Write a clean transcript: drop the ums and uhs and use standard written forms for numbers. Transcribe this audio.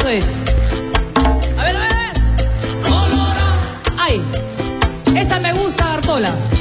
es. A ver, a ver. Colorado. Ay, esta me gusta, Bartola.